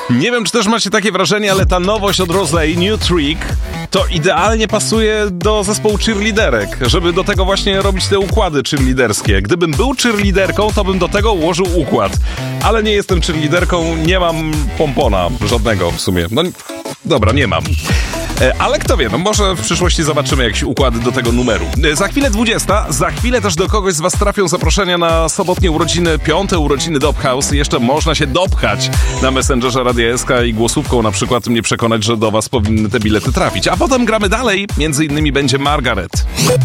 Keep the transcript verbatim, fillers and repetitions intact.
Nie wiem, czy też macie takie wrażenie, ale ta nowość od Rosé, New Trick, to idealnie pasuje do zespołu cheerleaderek, żeby do tego właśnie robić te układy cheerleaderskie. Gdybym był cheerleaderką, to bym do tego ułożył układ. Ale nie jestem cheerleaderką, nie mam pompona żadnego w sumie. No dobra, nie mam. Ale kto wie, no może w przyszłości zobaczymy jakieś układy do tego numeru. Za chwilę dwudziesta, za chwilę też do kogoś z was trafią zaproszenia na sobotnie urodziny, piąte urodziny Dop House. Jeszcze można się dopchać na Messengerze Radia S K i głosówką na przykład mnie przekonać, że do was powinny te bilety trafić. A potem gramy dalej, między innymi będzie Margaret.